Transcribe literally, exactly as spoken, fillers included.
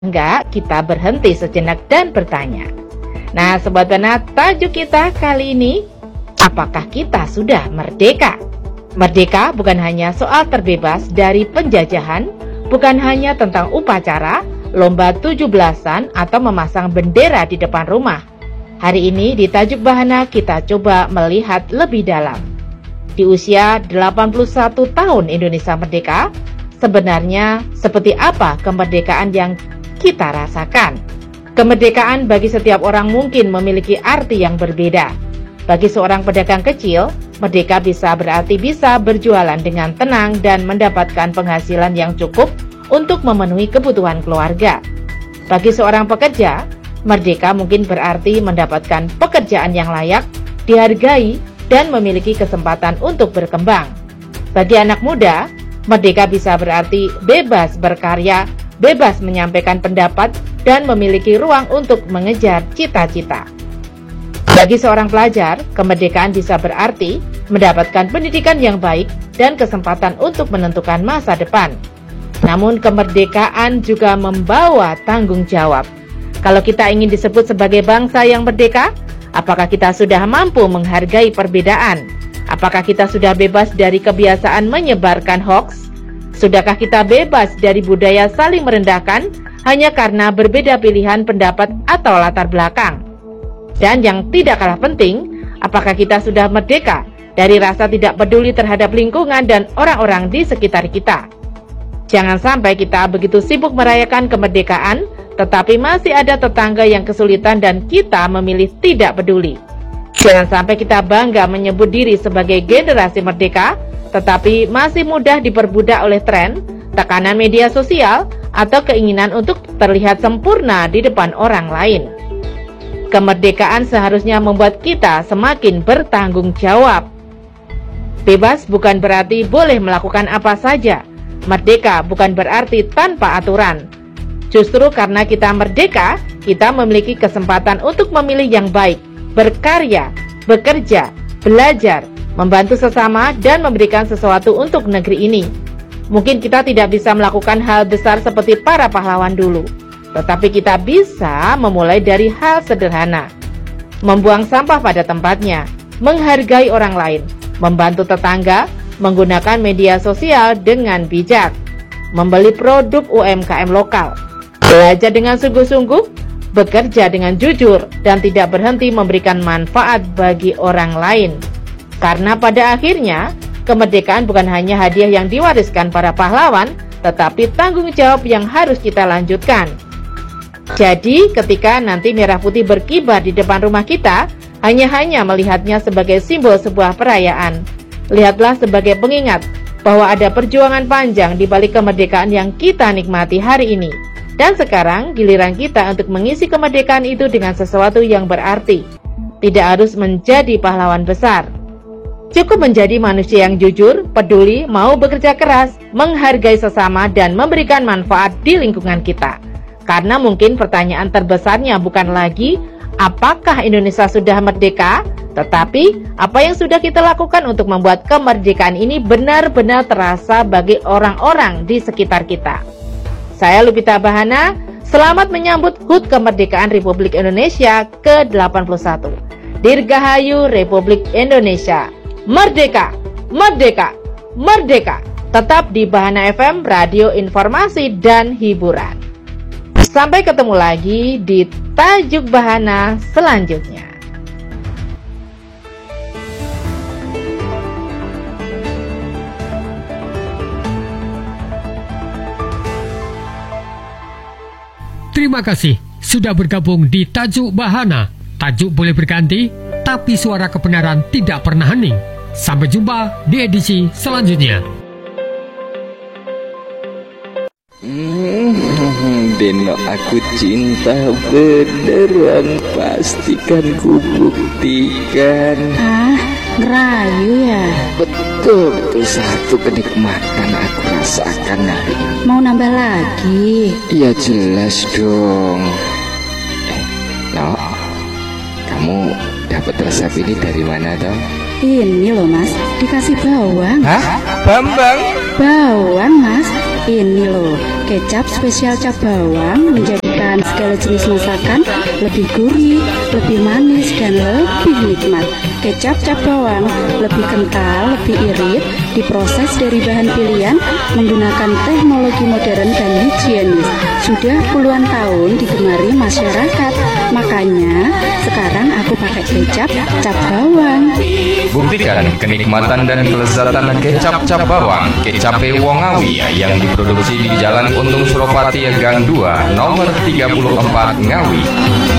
Enggak, kita berhenti sejenak dan bertanya. Nah, Sobat Bahana, tajuk kita kali ini, apakah kita sudah merdeka? Merdeka bukan hanya soal terbebas dari penjajahan, bukan hanya tentang upacara, lomba tujuh belasan, atau memasang bendera di depan rumah. Hari ini di tajuk Bahana kita coba melihat lebih dalam. Di usia delapan puluh satu tahun Indonesia merdeka, sebenarnya seperti apa kemerdekaan yang kita rasakan? Kemerdekaan bagi setiap orang mungkin memiliki arti yang berbeda. Bagi seorang pedagang kecil, merdeka bisa berarti bisa berjualan dengan tenang dan mendapatkan penghasilan yang cukup untuk memenuhi kebutuhan keluarga. Bagi seorang pekerja, merdeka mungkin berarti mendapatkan pekerjaan yang layak, dihargai, dan memiliki kesempatan untuk berkembang. Bagi anak muda, merdeka bisa berarti bebas berkarya, bebas menyampaikan pendapat, dan memiliki ruang untuk mengejar cita-cita. Bagi seorang pelajar, kemerdekaan bisa berarti mendapatkan pendidikan yang baik dan kesempatan untuk menentukan masa depan. Namun kemerdekaan juga membawa tanggung jawab. Kalau kita ingin disebut sebagai bangsa yang merdeka, apakah kita sudah mampu menghargai perbedaan? Apakah kita sudah bebas dari kebiasaan menyebarkan hoaks? Sudahkah kita bebas dari budaya saling merendahkan hanya karena berbeda pilihan pendapat atau latar belakang? Dan yang tidak kalah penting, apakah kita sudah merdeka dari rasa tidak peduli terhadap lingkungan dan orang-orang di sekitar kita? Jangan sampai kita begitu sibuk merayakan kemerdekaan, tetapi masih ada tetangga yang kesulitan dan kita memilih tidak peduli. Jangan sampai kita bangga menyebut diri sebagai generasi merdeka, tetapi masih mudah diperbudak oleh tren, tekanan media sosial, atau keinginan untuk terlihat sempurna di depan orang lain. Kemerdekaan seharusnya membuat kita semakin bertanggung jawab. Bebas bukan berarti boleh melakukan apa saja. Merdeka bukan berarti tanpa aturan. Justru karena kita merdeka, kita memiliki kesempatan untuk memilih yang baik, berkarya, bekerja, belajar, membantu sesama, dan memberikan sesuatu untuk negeri ini. Mungkin kita tidak bisa melakukan hal besar seperti para pahlawan dulu, tetapi kita bisa memulai dari hal sederhana. Membuang sampah pada tempatnya, menghargai orang lain, membantu tetangga, menggunakan media sosial dengan bijak, membeli produk U M K M lokal, belajar dengan sungguh-sungguh, bekerja dengan jujur, dan tidak berhenti memberikan manfaat bagi orang lain. Karena pada akhirnya, kemerdekaan bukan hanya hadiah yang diwariskan para pahlawan, tetapi tanggung jawab yang harus kita lanjutkan. Jadi, ketika nanti merah putih berkibar di depan rumah kita, hanya-hanya melihatnya sebagai simbol sebuah perayaan. Lihatlah sebagai pengingat bahwa ada perjuangan panjang di balik kemerdekaan yang kita nikmati hari ini. Dan sekarang giliran kita untuk mengisi kemerdekaan itu dengan sesuatu yang berarti. Tidak harus menjadi pahlawan besar. Cukup menjadi manusia yang jujur, peduli, mau bekerja keras, menghargai sesama, dan memberikan manfaat di lingkungan kita. Karena mungkin pertanyaan terbesarnya bukan lagi apakah Indonesia sudah merdeka, tetapi apa yang sudah kita lakukan untuk membuat kemerdekaan ini benar-benar terasa bagi orang-orang di sekitar kita. Saya Lupita Bahana, selamat menyambut H U T Kemerdekaan Republik Indonesia ke delapan puluh satu. Dirgahayu Republik Indonesia. Merdeka, merdeka, merdeka. Tetap di Bahana F M, radio informasi dan hiburan. Sampai ketemu lagi di tajuk Bahana selanjutnya. Terima kasih sudah bergabung di Tajuk Bahana. Tajuk boleh berganti, tapi suara kebenaran tidak pernah hening. Sampai jumpa di edisi selanjutnya. Hmm, Deno aku cinta beneran, pastikan ku buktikan. Ah, ngerayu ya? Betul, betul satu kenikmatan aku rasakan hari ini. Mau nambah lagi? Ya jelas dong. Eh, no, kamu dapat resep ini dari mana toh? Ini loh mas, dikasih bawang. Hah? Bambang? Bawang mas. Ini loh, kecap spesial cap bawang menjadikan segala jenis masakan lebih gurih, lebih manis, dan lebih nikmat. Kecap cap bawang lebih kental, lebih irit, diproses dari bahan pilihan menggunakan teknologi modern dan higienis. Sudah puluhan tahun digemari masyarakat. Makanya sekarang aku pakai kecap cap bawang. Buktikan kenikmatan dan kelezatan kecap cap bawang, kecap Wongawi yang diproduksi di Jalan Untung Suropati Gang dua, nomor tiga puluh empat Ngawi.